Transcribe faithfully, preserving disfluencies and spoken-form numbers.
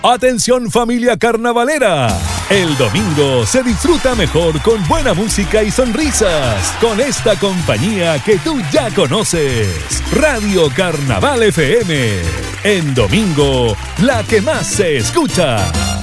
Atención familia carnavalera, el domingo se disfruta mejor con buena música y sonrisas, con esta compañía que tú ya conoces, Radio Carnaval F M, en domingo, la que más se escucha.